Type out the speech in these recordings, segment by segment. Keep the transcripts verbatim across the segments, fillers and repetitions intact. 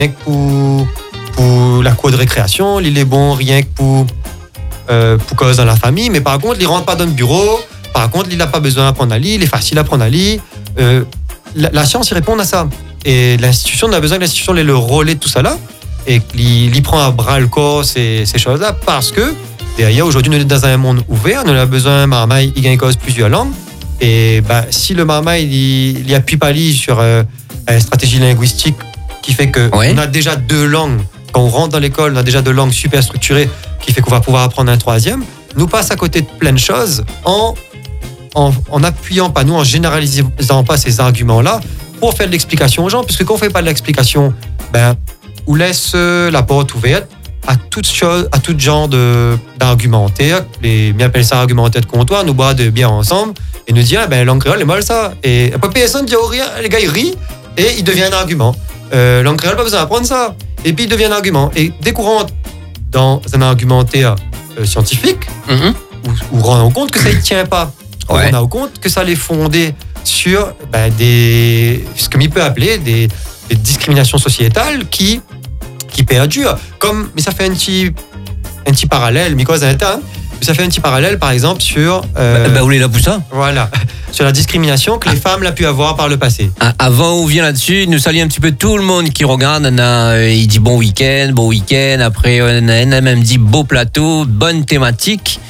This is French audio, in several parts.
rien que pour, pour la cour de récréation, il est bon rien que pour, euh, pour cause dans la famille, mais par contre, il ne rentre pas dans le bureau, par contre, il n'a pas besoin d'apprendre à lire, il est facile à apprendre à lire. Euh, la, la science, il répond à ça. Et l'institution, on a besoin que l'institution ait le relais de tout ça là, et qu'il y prend à bras le corps ces, ces choses-là, parce que derrière, aujourd'hui, nous sommes dans un monde ouvert, nous avons besoin d'un marmaille, il gagne cause plusieurs langues. Et bah, si le marmaille, il n'y appuie pas sur euh, une stratégie linguistique qui fait qu'on ouais. a déjà deux langues, quand on rentre dans l'école, on a déjà deux langues super structurées, qui fait qu'on va pouvoir apprendre un troisième, nous passe à côté de plein de choses en, en, en appuyant pas, nous, en généralisant pas ces arguments-là pour faire de l'explication aux gens, puisque quand on ne fait pas de l'explication, ben, on laisse la porte ouverte à toute chose, à tout genre de, d'argumentaire, les bien appellent ça argumentaire de comptoir, nous boire de bien ensemble et nous dire, ah, ben, langue créole est mal ça. Et après, personne dit, oh, rien, les gars, ils rient et il devient un argument. Euh, langue créole, pas besoin d'apprendre ça. Et puis, il devient un argument. Et dès qu'on rentre dans un argumentaire euh, scientifique, mm-hmm. où, où on rend compte que ça ne tient pas, ouais. on rend compte que ça les fondé sur ben, des, ce que l'on peut appeler des, des discriminations sociétales qui qui perdure. Comme, mais ça fait un petit, un petit parallèle, mais quoi, ça fait un petit parallèle, par exemple, sur... Euh, bah, bah, où est là pour ça ? Voilà, sur la discrimination que ah. les femmes l'ont pu avoir par le passé. Ah, avant, on vient là-dessus, nous saluons un petit peu tout le monde qui regarde. On a, euh, il dit bon week-end, bon week-end. Après, on a, on a même dit beau plateau, bonne thématique.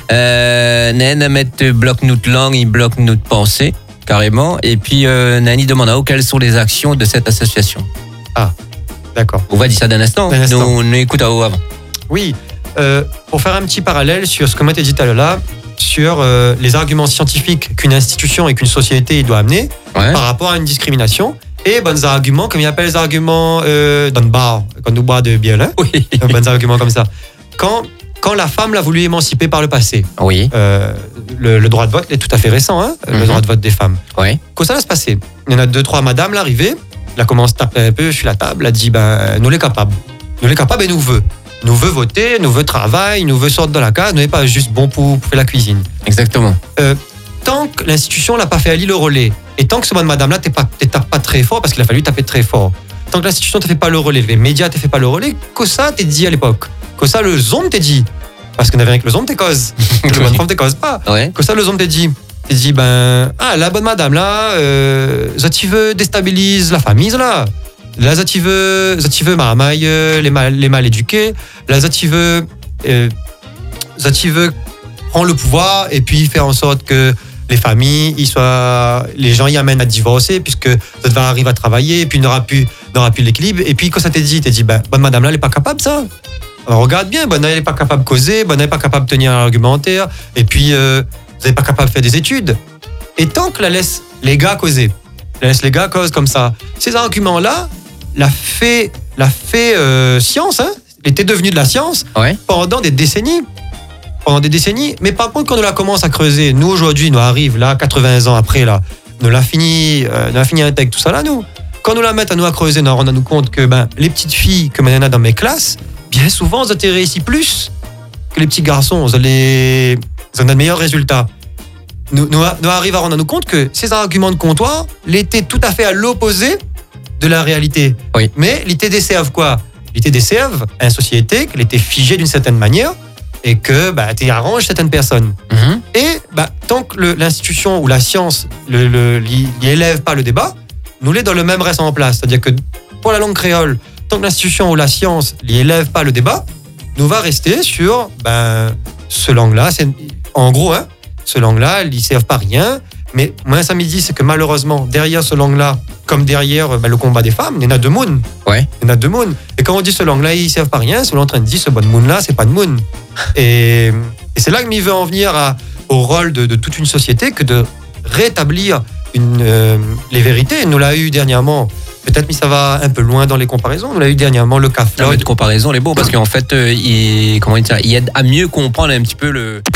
Euh, on a mettre bloc notre langue, il bloque notre pensée, carrément. Et puis, euh, Nani demande à quelles sont les actions de cette association. Ah. D'accord. On va dire ça d'un instant. D'un instant. Nous, nous écoute à haut avant. Oui. Euh, pour faire un petit parallèle sur ce que moi t'ai dit tout à l'heure, sur euh, les arguments scientifiques qu'une institution et qu'une société doit amener ouais. par rapport à une discrimination et bons arguments, comme il appelle les arguments euh, dans le bar, quand nous boit de bière, hein oui. bons arguments comme ça. Quand, quand la femme l'a voulu émanciper par le passé, oui. euh, le, le droit de vote est tout à fait récent, hein, mm-hmm. le droit de vote des femmes. Oui. Quand ça va se passer, il y en a deux, trois madames l'arrivée. Elle commence à taper un peu sur la table, elle dit ben, nous les capables. Nous les capables et nous veut. Nous veut voter, nous veut travail, nous veut sortir de la case, nous n'est pas juste bon pour, pour faire la cuisine. Exactement. Euh, tant que l'institution l'a pas fait aller le relais, et tant que ce madame-là, tu ne tapes pas très fort, parce qu'il a fallu taper très fort, tant que l'institution ne te fait pas le relais, les médias ne te fait pas le relais, que ça t'es dit à l'époque. Que ça le zombie t'es dit. Parce qu'on avait rien que le zombie t'es cause. Le bonne femme t'es cause pas. Ouais. Que ça le zombie t'es dit. Il dit, ben, ah, la bonne madame, là, euh, ça tu veux déstabilise la famille, là. Là, ça tu veux, ça tu veux, marmaille, les mal, les mal éduqués. Là, ça tu veux, euh, ça tu veux prendre le pouvoir et puis faire en sorte que les familles, ils soient, les gens y amènent à divorcer puisque ça va arriver à travailler et puis il n'aura plus, n'aura plus l'équilibre. Et puis, quand ça t'est dit, t'es dit, ben, bonne madame, là, elle n'est pas capable, ça. Alors, regarde bien, bonne, elle n'est pas capable de causer, bonne, elle n'est pas capable de tenir un argumentaire. Et puis, euh, vous n'êtes pas capable de faire des études. Et tant que la laisse les gars causer, la laisse les gars causent comme ça, ces arguments-là, la fait, la fait euh, science, hein, était devenue de la science ouais. pendant des décennies. Pendant des décennies. Mais par contre, quand on la commence à creuser, nous aujourd'hui, nous arrive là, quatre-vingts ans après, là, nous l'a fini, euh, nous l'a fini intègre, tout ça là, nous. Quand nous la mettons à nous à creuser, nous rendons nous compte que ben, les petites filles que maintenant dans mes classes, bien souvent, elles ont réussi plus que les petits garçons. Elles ont les... Ils ont de meilleurs résultats. Nous, nous, nous arrivons à rendre nous compte que ces arguments de comptoir l'étaient tout à fait à l'opposé de la réalité. Oui. Mais l'été desservent quoi ? L'été desservent une société qu'elle était figée d'une certaine manière et que bah, tu arranges certaines personnes. Mm-hmm. Et bah, tant que le, l'institution ou la science ne élève pas le débat, nous les dans le même reste en place. C'est-à-dire que pour la langue créole, tant que l'institution ou la science n'élève pas le débat, nous va rester sur ben, ce langue-là. C'est, en gros, hein, ce langue-là, ils ne servent pas à rien. Mais moi, ça me dit, c'est que malheureusement, derrière ce langue-là, comme derrière ben, le combat des femmes, il y en a deux moons. Ouais. Il y en a deux moons. Et quand on dit ce langue-là, ils ne servent pas à rien, c'est en train de dire ce bon moon-là, c'est pas de moon. Et, et c'est là que m'y veut en venir à, au rôle de, de toute une société que de rétablir une, euh, les vérités. Nous l'a eu dernièrement. Peut-être, mais ça va un peu loin dans les comparaisons. On l'a eu dernièrement, le cas Floyd. Non, mais de comparaison, elle est bon parce qu'en fait, euh, il, comment dire, il aide à mieux comprendre un petit peu le.